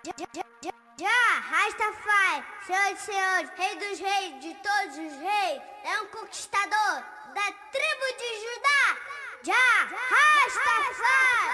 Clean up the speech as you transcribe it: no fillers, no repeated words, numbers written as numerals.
Já, Rastafari, Senhor de senhores, Rei dos reis, de todos os reis, é um conquistador da tribo de Judá. Já, Rastafari.